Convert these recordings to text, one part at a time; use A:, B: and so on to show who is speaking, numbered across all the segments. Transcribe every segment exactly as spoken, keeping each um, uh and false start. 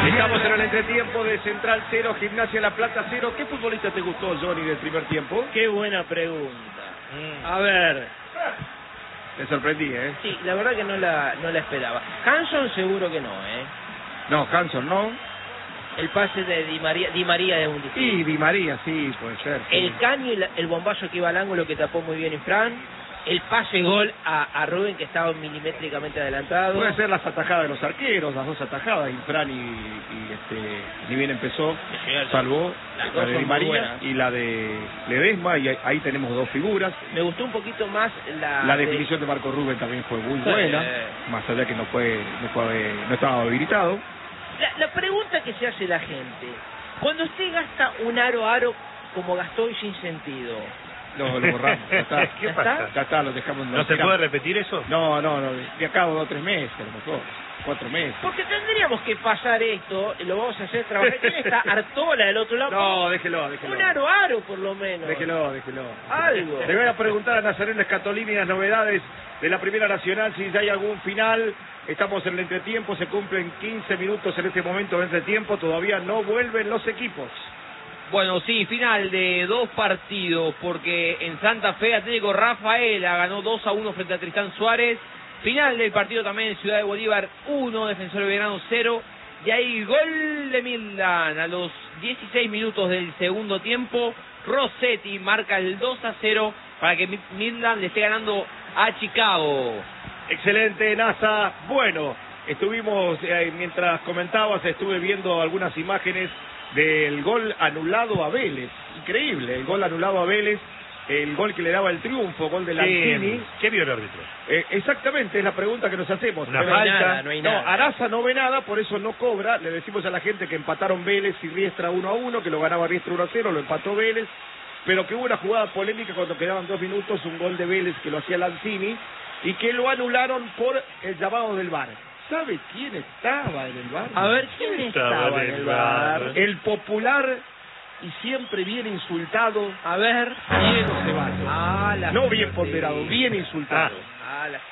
A: Estamos en el entretiempo de Central cero, Gimnasia La Plata cero. ¿Qué futbolista te gustó, Johnny, del primer tiempo?
B: Qué buena pregunta. Mm. A ver.
A: Me sorprendí, ¿eh?
B: Sí, la verdad que no la, no la esperaba. Hanson seguro que no, ¿eh?
A: No, Hanson no.
B: El pase de Di María, Di María es un difícil.
A: Y Di María, sí, puede ser. Sí.
B: El caño y la, el bombazo que iba al ángulo que tapó muy bien Infran. El pase gol a, a Rubén, que estaba milimétricamente adelantado.
A: Puede ser las atajadas de los arqueros, las dos atajadas, Infran y, y este, ni bien empezó, salvó
B: las
A: la de Di María y la de Ledesma, y ahí tenemos dos figuras.
B: Me gustó un poquito más la...
A: La definición de, de Marco Rubén también fue muy buena, eh... más allá que no fue, no, fue, no estaba habilitado.
B: La, la pregunta que se hace la gente, cuando usted gasta un aro a aro como gastó y sin sentido...
A: Lo, lo borramos, ya está.
B: ¿Qué ¿Ya pasa?
A: Ya está, lo dejamos.
C: ¿No se puede repetir eso?
A: No, no, no, de acá a dos o tres meses, a lo mejor, cuatro meses.
B: Porque tendríamos que pasar esto, lo vamos a hacer trabajar. ¿Quién está Artola del otro lado?
A: No, déjelo, déjelo.
B: Un aro aro, por lo menos.
A: Déjelo, déjelo.
B: Algo.
A: Le voy a preguntar a Nazareno Escatolini las novedades de la Primera Nacional, si ya hay algún final. Estamos en el entretiempo, se cumplen quince minutos en este momento de entretiempo, todavía no vuelven los equipos.
D: Bueno, sí, final de dos partidos, porque en Santa Fe Atlético Rafaela ganó dos a uno frente a Tristán Suárez. Final del partido también en Ciudad de Bolívar, uno, Defensor de Belgrano cero. Y ahí gol de Mildan a los dieciséis minutos del segundo tiempo. Rossetti marca el dos a cero para que Mildan le esté ganando a Chicago.
A: Excelente, Nasa. Bueno, estuvimos, eh, mientras comentabas, estuve viendo algunas imágenes del gol anulado a Vélez. Increíble, el gol anulado a Vélez, el gol que le daba el triunfo, gol de Lanzini.
C: ¿Qué vio el árbitro?
A: Eh, exactamente, es la pregunta que nos hacemos.
C: Una
B: no
C: falta.
B: Hay nada, no, hay
A: no,
B: nada.
A: Araza no ve nada, por eso no cobra. Le decimos a la gente que empataron Vélez y Riestra uno a uno, que lo ganaba Riestra uno a cero, lo empató Vélez, pero que hubo una jugada polémica cuando quedaban dos minutos, un gol de Vélez que lo hacía Lanzini, y que lo anularon por el llamado del V A R. ¿Sabe quién estaba en el V A R?
B: A ver, ¿quién estaba en el V A R?
A: El popular y siempre bien insultado,
B: a ver,
A: Diego Ceballos.
B: Ah, la
A: no bien ponderado, bien insultado.
B: Ah, la...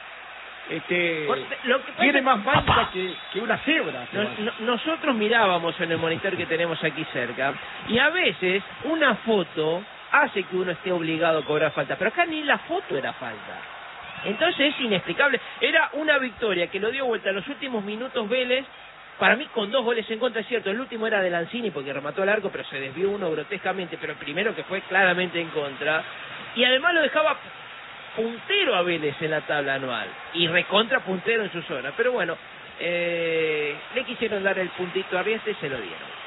A: Este,
B: lo que
A: tiene más mancha que, que una cebra.
B: Nos, no, nosotros mirábamos en el monitor que tenemos aquí cerca, y a veces una foto hace que uno esté obligado a cobrar falta, pero acá ni la foto era falta. Entonces es inexplicable. Era una victoria que lo dio vuelta en los últimos minutos Vélez, para mí con dos goles en contra, es cierto. El último era de Lanzini porque remató al arco, pero se desvió uno grotescamente, pero el primero que fue claramente en contra. Y además lo dejaba puntero a Vélez en la tabla anual, y recontra puntero en su zona. Pero bueno, eh, le quisieron dar el puntito a Riestra y se lo dieron.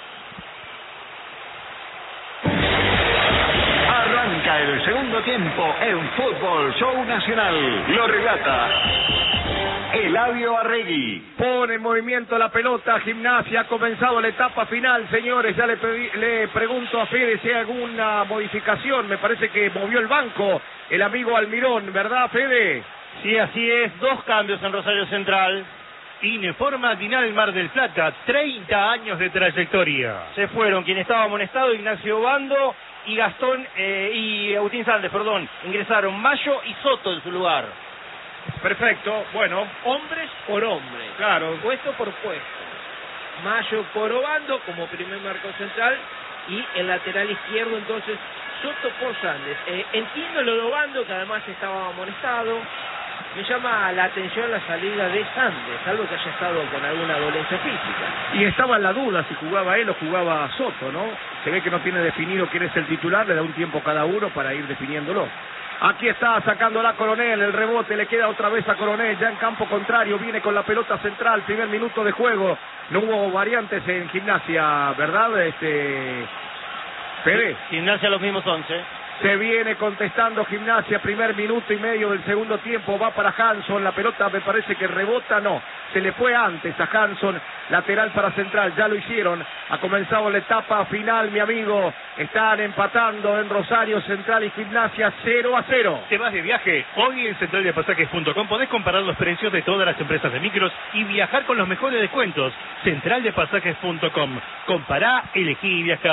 E: Arranca el segundo tiempo en Fútbol Show Nacional. Lo relata Eladio Arregui.
A: Pone en movimiento la pelota, Gimnasia. Ha comenzado la etapa final, señores. Ya le, pedí, le pregunto a Fede si hay alguna modificación. Me parece que movió el banco el amigo Almirón, ¿verdad, Fede?
C: Sí, así es. Dos cambios en Rosario Central. Informa Dinal Mar del Plata, treinta años de trayectoria.
F: Se fueron quien estaba amonestado, Ignacio Bando y Gastón eh, y Agustín Sández, perdón. Ingresaron Mayo y Soto en su lugar.
A: Perfecto, bueno.
B: Hombres por hombre.
A: Claro.
B: Puesto por puesto. Mayo por Obando como primer marco central, y el lateral izquierdo entonces Soto por Sández. Eh, entiendo lo de Obando, que además estaba amonestado. Me llama la atención la salida de Sández, algo que haya estado con alguna dolencia física.
A: Y estaba en la duda si jugaba él o jugaba Soto, ¿no? Se ve que no tiene definido quién es el titular, le da un tiempo cada uno para ir definiéndolo. Aquí está sacando la Coronel, el rebote le queda otra vez a Coronel, ya en campo contrario, viene con la pelota central, primer minuto de juego. No hubo variantes en Gimnasia, ¿verdad? Este... Pérez.
F: Gimnasia los mismos once.
A: Se viene contestando Gimnasia, primer minuto y medio del segundo tiempo, va para Hanson, la pelota me parece que rebota, no, se le fue antes a Hanson, lateral para Central, ya lo hicieron, ha comenzado la etapa final, mi amigo, están empatando en Rosario Central y Gimnasia cero a cero.
C: ¿Te vas de viaje? Hoy en central de pasajes punto com podés comparar los precios de todas las empresas de micros y viajar con los mejores descuentos. central de pasajes punto com, compará, elegí y viajá.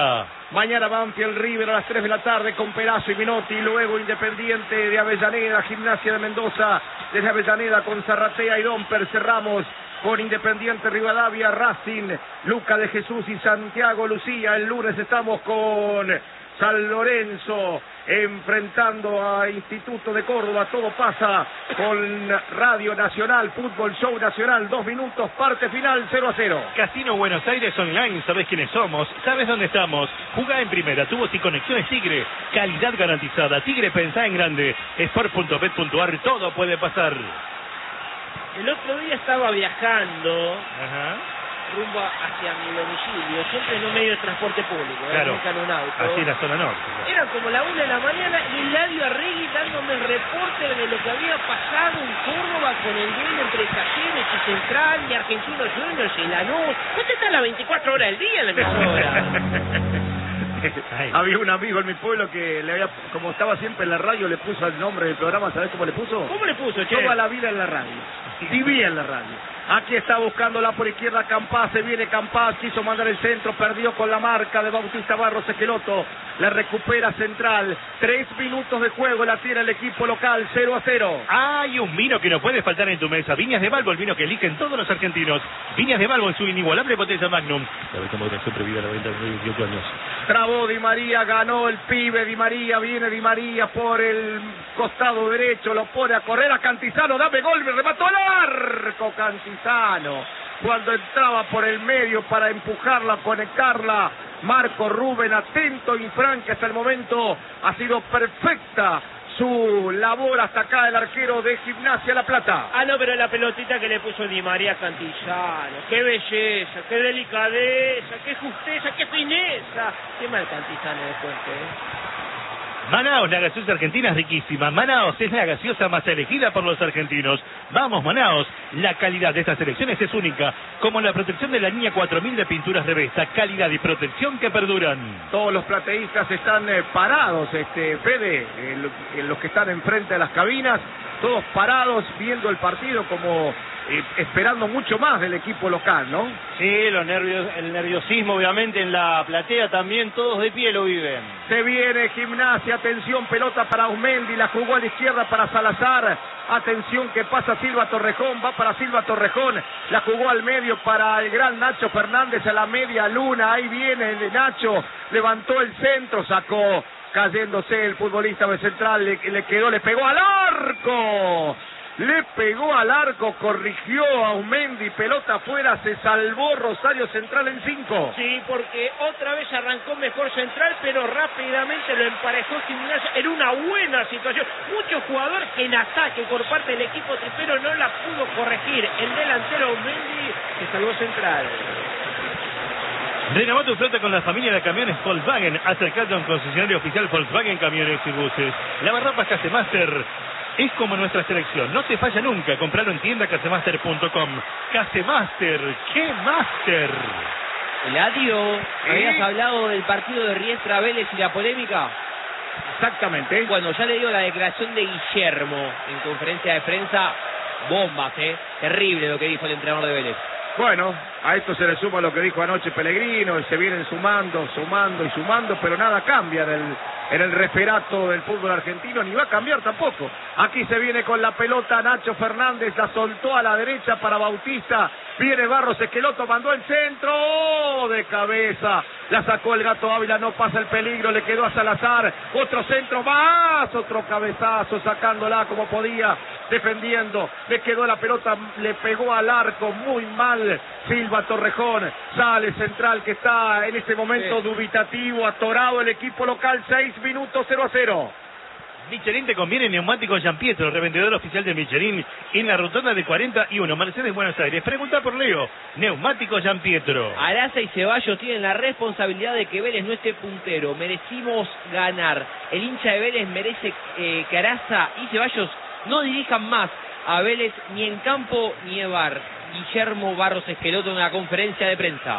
A: Mañana Banfield River a las tres de la tarde con Perazo y Minotti. Luego Independiente de Avellaneda, Gimnasia de Mendoza desde Avellaneda con Zarratea y Domper. Cerramos con Independiente Rivadavia, Racing, Luca de Jesús y Santiago Lucía. El lunes estamos con San Lorenzo enfrentando a Instituto de Córdoba. Todo pasa con Radio Nacional, Fútbol Show Nacional. Dos minutos, parte final, cero a cero.
C: Casino Buenos Aires Online, sabes quiénes somos, sabes dónde estamos. Jugá en primera, tubos y conexiones Tigre. Calidad garantizada. Tigre, pensá en grande. Sport punto bet punto ar, todo puede pasar.
B: El otro día estaba viajando
C: Ajá.
B: rumbo hacia mi domicilio, siempre en un medio de transporte público, ¿eh?
C: Claro,
B: Nunca en un auto.
C: así en la zona norte. Claro.
B: Era como la una de la mañana y Eladio Arregui dándome el reporte de lo que había pasado en Córdoba con el duelo entre Talleres y Central y Argentinos Juniors y Lanús. ¿Dónde está las veinticuatro horas del día en la emisora?
A: Había un amigo en mi pueblo que le había, como estaba siempre en la radio, le puso el nombre del programa. ¿Sabés cómo le puso?
B: ¿Cómo le puso, che?
A: Toda la vida en la radio. Vivía en la radio. Aquí está buscándola por izquierda Campás, se viene Campás, quiso mandar el centro, perdió con la marca de Bautista Barros Esqueloto, la recupera Central, tres minutos de juego, la tira el equipo local, cero a cero.
C: Hay un vino que no puede faltar en tu mesa, Viñas de Balbo, el vino que eligen todos los argentinos. Viñas de Balbo en su inigualable potencia Magnum. La venta moderación previa a la venta de dieciocho años.
A: Trabó Di María, ganó el pibe Di María, viene Di María por el costado derecho, lo pone a correr a Cantizano, dame gol, me remató al arco Cantizano, cuando entraba por el medio para empujarla, conectarla, Marco Rubén, atento y franca hasta el momento, ha sido perfecta su labor hasta acá el arquero de Gimnasia La Plata.
B: Ah, no, pero la pelotita que le puso Di María Cantillano, qué belleza, qué delicadeza, qué justeza, qué fineza. Qué mal Cantillano después, ¿eh?
C: Manaos, la gaseosa argentina es riquísima. Manaos es la gaseosa más elegida por los argentinos. Vamos, Manaos. La calidad de estas selecciones es única, como la protección de la línea cuatro mil de pinturas Revesta. Calidad y protección que perduran.
A: Todos los plateístas están eh, parados, este Fede, eh, los que están enfrente de las cabinas, todos parados viendo el partido como eh, esperando mucho más del equipo local, ¿no?
F: Sí, los nervios, el nerviosismo obviamente en la platea también, todos de pie lo viven.
A: Se viene Gimnasia, atención, pelota para Aumendi, la jugó a la izquierda para Salazar, atención que pasa Silva Torrejón, va para Silva Torrejón, la jugó al medio para el gran Nacho Fernández a la media luna, ahí viene el Nacho, levantó el centro, sacó, cayéndose el futbolista de Central, le, le quedó, le pegó al arco. Le pegó al arco, corrigió a Aumendi, pelota afuera, se salvó Rosario Central en cinco.
B: Sí, porque otra vez arrancó mejor Central, pero rápidamente lo emparejó Gimnasia en una buena situación. Muchos jugadores en ataque por parte del equipo tripero no la pudo corregir. El delantero Aumendi se salvó Central.
C: Renová tu flota con la familia de camiones Volkswagen. Acercate a un concesionario oficial Volkswagen Camiones y Buses. Lavarropas Casemaster es como nuestra selección, no te falla nunca. Compralo en tienda casemaster punto com. Casemaster, ¡qué máster!
D: Eladio,
A: ¿Sí?
D: ¿habías hablado del partido de Riestra Vélez y la polémica?
A: Exactamente.
D: Bueno, ya le digo la declaración de Guillermo en conferencia de prensa. Bombas, ¿eh? Terrible lo que dijo el entrenador de Vélez.
A: Bueno, a esto se le suma lo que dijo anoche Pellegrino, y se vienen sumando, sumando y sumando, pero nada cambia en el, en el referato del fútbol argentino, ni va a cambiar tampoco. Aquí se viene con la pelota Nacho Fernández, la soltó a la derecha para Bautista, viene Barros Esqueloto, mandó el centro, ¡oh! De cabeza, la sacó el Gato Ávila, no pasa el peligro, le quedó a Salazar, otro centro más, otro cabezazo, sacándola como podía, defendiendo, le quedó la pelota, le pegó al arco, muy mal Silva Torrejón, sale Central que está en este momento sí. dubitativo, atorado el equipo local, seis minutos, cero a cero.
C: Michelin te conviene neumáticos Gianpietro, revendedor oficial de Michelin en la rotonda de cuarenta y uno, Mercedes, Buenos Aires. Pregunta por Leo, neumáticos Gianpietro.
D: Araza y Ceballos tienen la responsabilidad de que Vélez no esté puntero. Merecimos ganar. El hincha de Vélez merece eh, que Araza y Ceballos no dirijan más a Vélez ni en campo ni en bar. Guillermo Barros Esqueloto en una conferencia de prensa.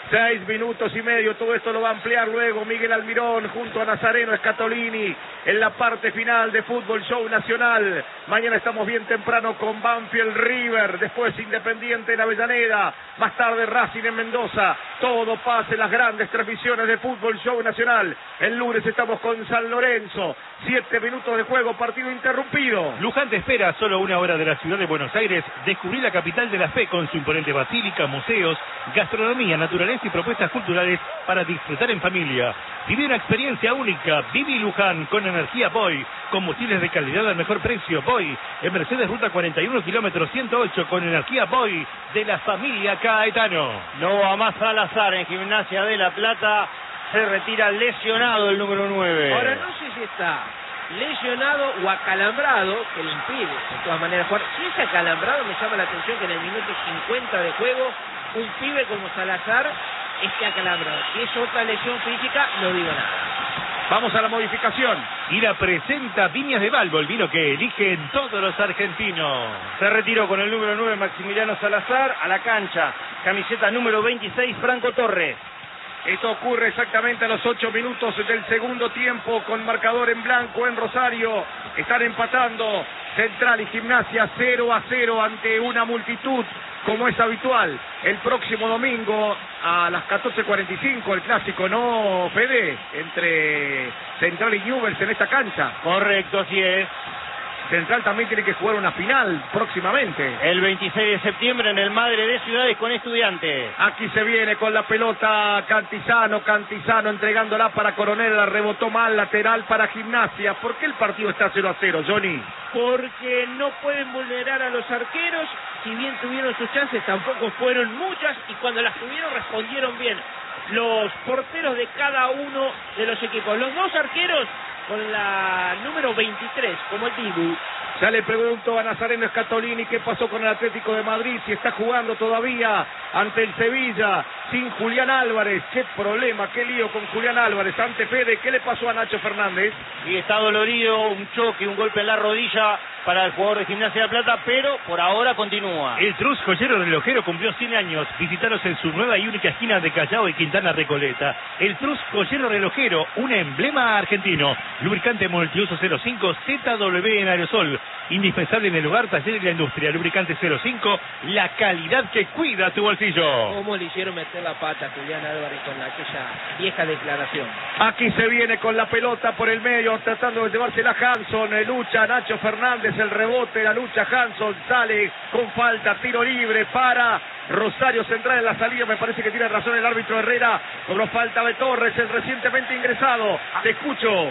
A: Seis minutos y medio, todo esto lo va a ampliar luego Miguel Almirón junto a Nazareno Scatolini en la parte final de Fútbol Show Nacional. Mañana estamos bien temprano con Banfield River, después Independiente en Avellaneda, más tarde Racing en Mendoza. Todo pasa en las grandes transmisiones de Fútbol Show Nacional. El lunes estamos con San Lorenzo, siete minutos de juego, partido interrumpido.
C: Luján te espera a solo una hora de la ciudad de Buenos Aires. Descubrí la capital de la fe con su imponente basílica, museos, gastronomía, naturaleza y propuestas culturales para disfrutar en familia. Viví una experiencia única. Viví Luján con energía Boy. Combustibles de calidad al mejor precio. Boy. En Mercedes Ruta cuarenta y uno, kilómetro ciento ocho, con energía Boy de la familia Caetano.
F: No va más Salazar en Gimnasia de La Plata. Se retira lesionado el número nueve.
B: Ahora no sé si está lesionado o acalambrado, que le impide de todas maneras jugar. Si es acalambrado, me llama la atención que en el minuto cincuenta de juego un pibe como Salazar esté acalambrado. Si es otra lesión física, no digo nada.
A: Vamos a la modificación.
C: Y la presenta Viñas de Balbo, el vino que eligen todos los argentinos.
F: Se retiró con el número nueve Maximiliano Salazar a la cancha. Camiseta número veintiséis Franco Torres.
A: Esto ocurre exactamente a los ocho minutos del segundo tiempo con marcador en blanco en Rosario. Están empatando Central y Gimnasia cero a cero ante una multitud como es habitual. El próximo domingo a las catorce cuarenta y cinco el clásico, ¿no, Fede? Entre Central y Newell's en esta cancha.
F: Correcto, así es.
A: Central también tiene que jugar una final próximamente.
F: El veintiséis de septiembre en el Madre de Ciudades con Estudiantes.
A: Aquí se viene con la pelota Cantizano, Cantizano entregándola para Coronel, la rebotó mal, lateral para Gimnasia. ¿Por qué el partido está cero a cero, Johnny?
B: Porque no pueden vulnerar a los arqueros, si bien tuvieron sus chances, tampoco fueron muchas, y cuando las tuvieron respondieron bien los porteros de cada uno de los equipos. Los dos arqueros con la número veintitrés, como el Dibu.
A: Ya le pregunto a Nazareno Scatolini qué pasó con el Atlético de Madrid, si está jugando todavía ante el Sevilla sin Julián Álvarez. Qué problema, qué lío con Julián Álvarez. Ante Fede, ¿qué le pasó a Nacho Fernández?
F: Y está dolorido, un choque, un golpe en la rodilla para el jugador de Gimnasia de La Plata, pero por ahora continúa.
C: El Trus Joyero Relojero cumplió cien años. Visítanos en su nueva y única esquina de Callao y Quintana Recoleta. El Trus Joyero Relojero, un emblema argentino. Lubricante multiuso cero cinco Z W en aerosol. Indispensable en el hogar, taller y la industria. Lubricante cero cinco, la calidad que cuida tu bolsillo.
B: ¿Cómo le hicieron meter la pata a Julián Álvarez con aquella vieja declaración?
A: Aquí se viene con la pelota por el medio, tratando de llevársela Hanson. Lucha Nacho Fernández, el rebote, la lucha Hanson, sale con falta, tiro libre para Rosario Central en la salida. Me parece que tiene razón el árbitro Herrera. Cobró falta de Torres, el recientemente ingresado. Te escucho.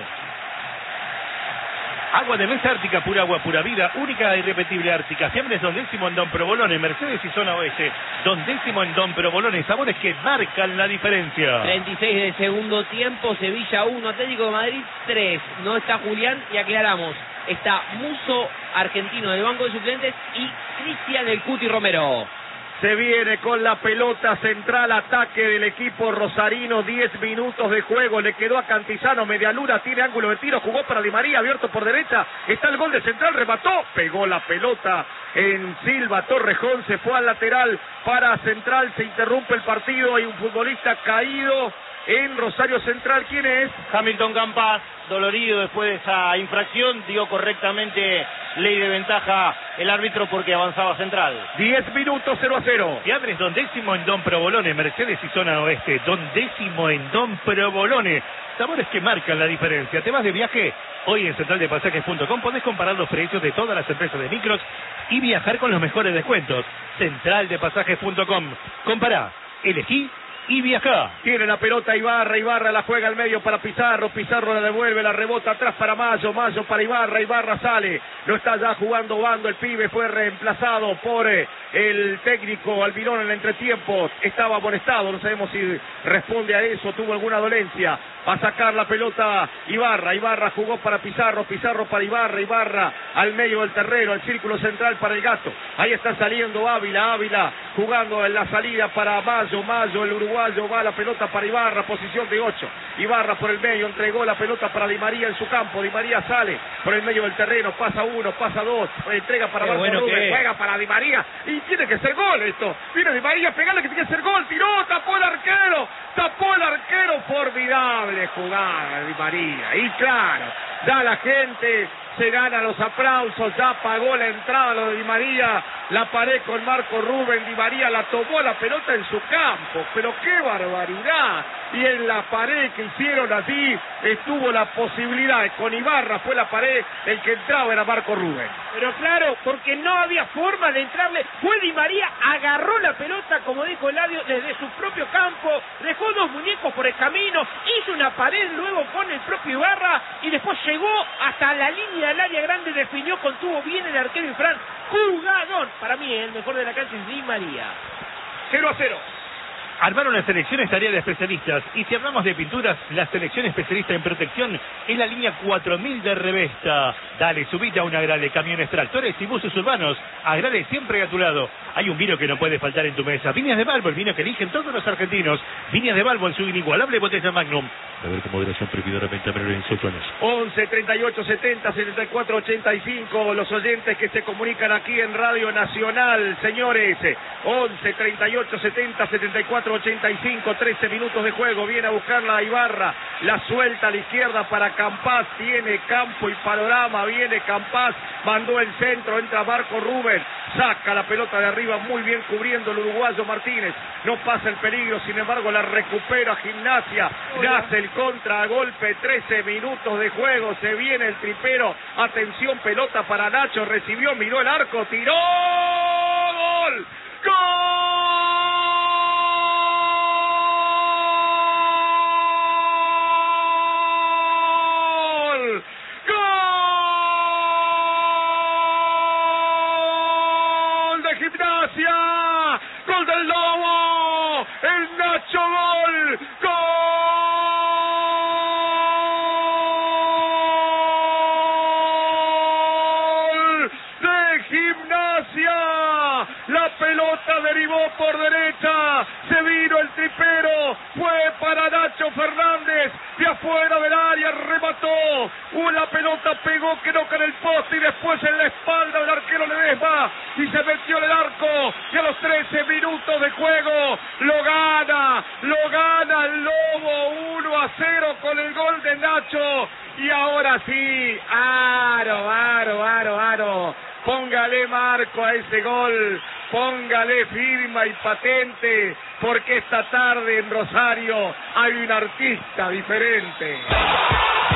C: Agua de mesa Ártica, pura agua, pura vida, única e irrepetible Ártica. Fiambres Don Décimo en Don Provolone, Mercedes y Zona Oeste. Don Décimo en Don Provolone, sabores que marcan la diferencia.
B: treinta y seis del segundo tiempo, Sevilla uno, Atlético de Madrid tres. No está Julián y aclaramos, está Muso, argentino del banco de suplentes, y Cristian El Cuti Romero.
A: Se viene con la pelota Central, ataque del equipo rosarino, diez minutos de juego, le quedó a Cantizano, media luna, tiene ángulo de tiro, jugó para Di María, abierto por derecha, está el gol de Central, remató, pegó la pelota en Silva, Torrejón se fue al lateral para Central, se interrumpe el partido, hay un futbolista caído en Rosario Central. ¿Quién es?
F: Hamilton Campas, dolorido después de esa infracción, dio correctamente ley de ventaja el árbitro porque avanzaba Central.
A: diez minutos, cero a cero.
C: Fiambres Don Décimo en Don Provolone, Mercedes y Zona Oeste. Don Décimo en Don Provolone. Sabores que marcan la diferencia. ¿Te vas de viaje? Hoy en central de pasajes punto com podés comparar los precios de todas las empresas de micros y viajar con los mejores descuentos. central de pasajes punto com. Compará, elegí y viajá.
A: Tiene la pelota Ibarra, Ibarra la juega al medio para Pizarro, Pizarro la devuelve, la rebota atrás para Mayo, Mayo para Ibarra, Ibarra sale, no está ya jugando Bando, el pibe fue reemplazado por eh, el técnico Almirón en el entretiempo, estaba amonestado, no sabemos si responde a eso, tuvo alguna dolencia. Va a sacar la pelota Ibarra, Ibarra jugó para Pizarro, Pizarro para Ibarra, Ibarra al medio del terreno, al círculo central para el Gato, ahí está saliendo Ávila, Ávila jugando en la salida para Mayo, Mayo el uruguayo, va la pelota para Ibarra, posición de ocho, Ibarra por el medio, entregó la pelota para Di María en su campo, Di María sale por el medio del terreno, pasa uno, pasa dos, entrega para Marco
B: bueno
A: Rubén, juega para Di María, y tiene que ser gol esto, viene Di María, pegale que tiene que ser gol, tiró, tapó el arquero, arquero, tapó el arquero, formidable jugada Di María. Y claro, da la gente, se gana los aplausos, ya pagó la entrada lo de Di María, la pared con Marco Rubén, Di María la tomó la pelota en su campo, pero qué barbaridad, y en la pared que hicieron así, estuvo la posibilidad, con Ibarra fue la pared, el que entraba era Marco Rubén.
B: Pero claro, porque no había forma de entrarle, fue Di María, agarró la pelota, como dijo Eladio, desde su propio campo, dejó dos muñecos por el camino, hizo una pared luego con el propio Ibarra, y después llegó hasta la línea del área grande, definió, contuvo bien el arquero Infran, jugadón, para mí el mejor de la cancha es Di María.
A: cero a cero.
C: Armaron la selección es tarea de especialistas, y si hablamos de pinturas, la selección especialista en protección es la línea cuatro mil de Revesta. Dale, subite a un Agrale, camiones, tractores y buses urbanos. Agrale siempre a tu lado. Hay un vino que no puede faltar en tu mesa. Viñas de Balbo, el vino que eligen todos los argentinos. Viñas de Balbo en su inigualable botella Magnum. A ver, con moderación prohibidoramente a menor en Sotones.
A: once, treinta y ocho, setenta, setenta y cuatro, ochenta y cinco, los oyentes que se comunican aquí en Radio Nacional, señores. once, treinta y ocho, setenta, setenta y cuatro, ochenta y cinco, trece minutos de juego, viene a buscarla a Ibarra, la suelta a la izquierda para Campás, tiene campo y panorama, viene Campás, mandó el centro, entra Marco Rubén, saca la pelota de arriba, muy bien cubriendo el uruguayo Martínez, no pasa el peligro, sin embargo la recupera Gimnasia, nace el contragolpe, trece minutos de juego, se viene el tripero, atención, pelota para Nacho, recibió, miró el arco, tiró, gol, gol. Gimnasia, gol del Lobo, el Nacho gol, gol de Gimnasia, la pelota derivó por derecha, se vino el tripero, fue para Nacho Fernández, de afuera del área, remató, una pelota pegó, quedó con el poste y después en la espalda del arquero Ledesma, y se metió en el arco, y a los trece minutos de juego, lo gana, lo gana el Lobo, uno a cero con el gol de Nacho, y ahora sí, aro, aro, aro, aro, póngale marco a ese gol, póngale firma y patente, porque esta tarde en Rosario hay un artista diferente.